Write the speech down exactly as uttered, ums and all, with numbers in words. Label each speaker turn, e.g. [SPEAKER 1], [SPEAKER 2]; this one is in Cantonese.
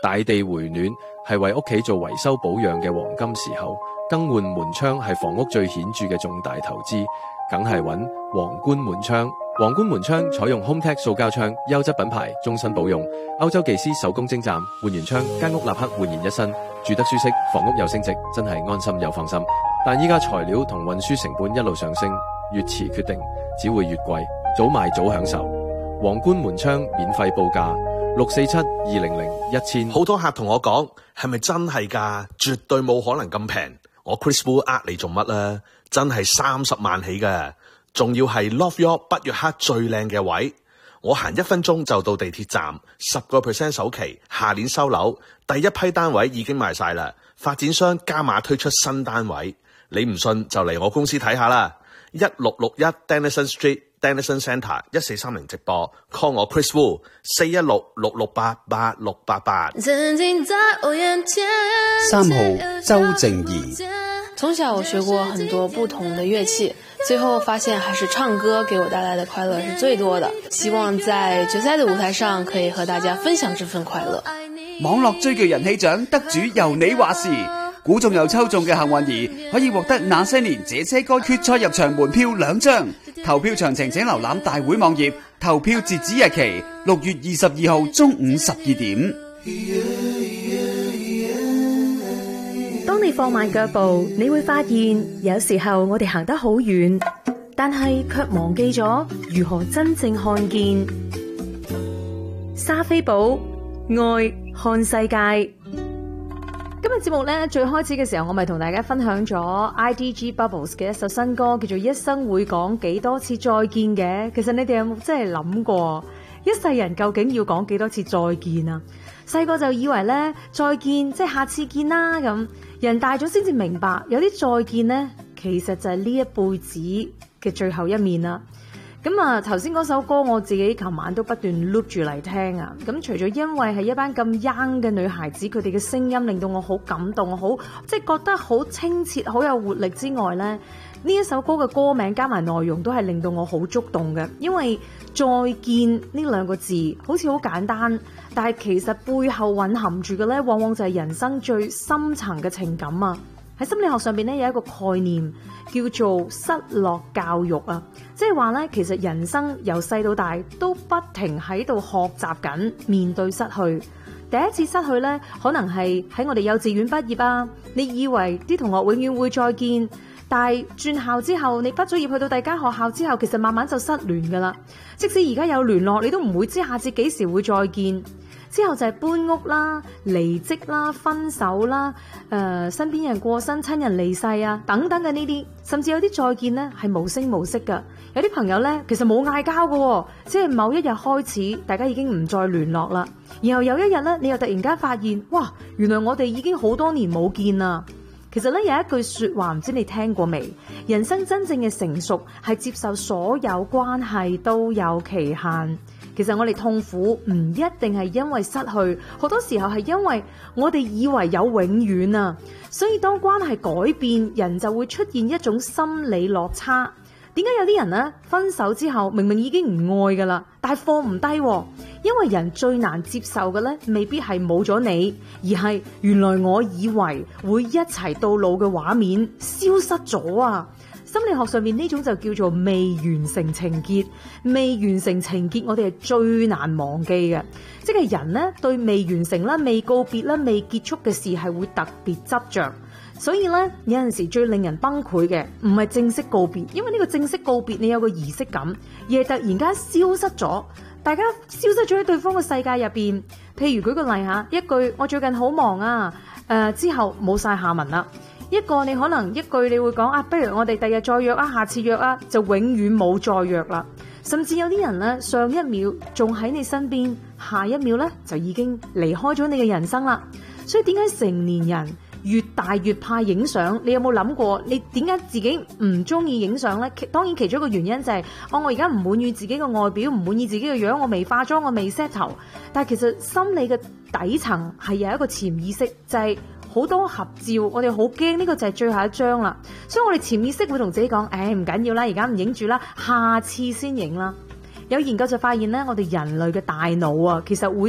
[SPEAKER 1] 大地回暖係為屋企做維修保養嘅黃金時候，更換門窗係房屋最顯著嘅重大投資，梗係揾皇冠門窗。皇冠門窗採用 HomeTech 塑膠窗，優質品牌，終身保用。歐洲技師手工精湛，換完窗間屋立刻煥然一新，住得舒適，房屋又升值，真係安心又放心。但依家材料同運輸成本一路上升，越遲決定只會越貴，早買早享受。皇冠門窗免費報價六四七二零零一千。
[SPEAKER 2] 好多客同我講，係咪真係㗎？絕對冇可能咁平。我 Chris Wu 呃你做乜啊？真係三十萬起㗎，仲要係 Love York 北約克最靚嘅位。我行一分鐘就到地鐵站，十個 percent 首期，下年收樓，第一批單位已經賣晒啦。發展商加碼推出新單位，你唔信就嚟我公司睇下啦。一六六一 Denison Street。Denison Centre 一四三零直播 call 我 Chris Wu 四一六六六八八六八八。
[SPEAKER 3] 三號周靜怡。
[SPEAKER 4] 從小我學過很多不同的樂器，最後發現還是唱歌給我帶來的快樂是最多的。希望在決賽的舞台上可以和大家分享這份快樂。
[SPEAKER 3] 網絡追劇人氣獎得主由你話事，估中又抽中嘅幸運兒可以獲得那些年這些歌決賽入場門票兩張。投票詳情請瀏覽大會網頁，投票截止日期六月二十二號中午十二點。
[SPEAKER 5] 當你放慢腳步，你會發現有時候我哋行得好遠，但係卻忘記咗如何真正看見。莎菲寶愛看世界。今日節目咧最開始嘅時候，我咪同大家分享咗 I D G Bubbles 嘅一首新歌，叫做《一生會講幾多次再見》嘅。其實你哋有冇真係諗過，一世人究竟要講幾多次再見啊？細個就以為咧再見即係下次見啦咁，人大咗先至明白，有啲再見咧其實就係呢一輩子嘅最後一面啦。咁啊，頭先嗰首歌我自己琴晚都不斷 loop 住嚟聽啊。咁除咗因為係一班咁 young 嘅女孩子，佢哋嘅聲音令到我好感動，我好即係覺得好清澈、好有活力之外呢，呢一首歌嘅歌名加埋內容都係令到我好觸動嘅。因為再見呢兩個字好似好簡單，但係其實背後蘊含住嘅呢，往往就係人生最深層嘅情感啊。喺心理學上邊咧有一個概念叫做失落教育啊，即係話咧其實人生由細到大都不停喺度學習緊面對失去。第一次失去咧可能係喺我哋幼稚園畢業啊，你以為啲同學永遠會再見，但係轉校之後，你畢咗業去到第二間學校之後，其實慢慢就失聯噶啦。即使而家有聯絡，你都唔會知下次幾時會再見。之後就係搬屋啦、離職啦、分手啦、誒、呃、身邊人過身、親人離世啊等等嘅呢啲，甚至有啲再見呢係無聲無息噶。有啲朋友呢，其實冇嗌交噶，即係某一日開始，大家已經唔再聯絡啦。然後有一日呢，你又突然間發現，哇，原來我哋已經好多年冇見啦。其實呢，有一句說話，唔知你聽過未？人生真正嘅成熟係接受所有關係都有期限。其實我哋痛苦唔一定係因為失去，好多時候係因為我哋以為有永遠啊。所以當關係改變，人就會出現一種心理落差。點解有啲人呢，分手之後明明已經唔愛噶啦，但係放唔低喎？因為人最難接受嘅呢，未必係冇咗你，而係原來我以為會一齊到老嘅畫面消失咗啊！心理學上面呢種就叫做未完成情結，未完成情結我哋係最難忘記嘅，即係人呢對未完成啦、未告別啦、未結束嘅事係會特別執着，所以呢，有陣時最令人崩潰嘅唔係正式告別，因為呢個正式告別你有個儀式感，而係突然間消失咗，大家消失咗喺對方嘅世界入邊。譬如舉個例下，一句我最近好忙啊，誒、呃、之後冇晒下文啦。一個你可能一句你會講啊，不如我哋第日再約啊，下次約啊，就永遠冇再約啦。甚至有啲人呢，上一秒仲喺你身邊，下一秒呢就已經離開咗你嘅人生啦。所以點解成年人越大越怕影相？你有冇諗過你點解自己唔中意影相呢？當然其中一個原因就係、是、哦，我而家唔滿意自己嘅外表，唔滿意自己嘅樣，我未化妝，我未 set 頭。但係其實心理嘅底層係有一個潛意識，就係、是好多合照，我哋好驚呢個就係最後一張啦，所以我哋潛意識會同自己講，誒唔緊要啦，而家唔影住啦，下次先影啦。有研究就發現咧，我哋人類嘅大腦啊，其實會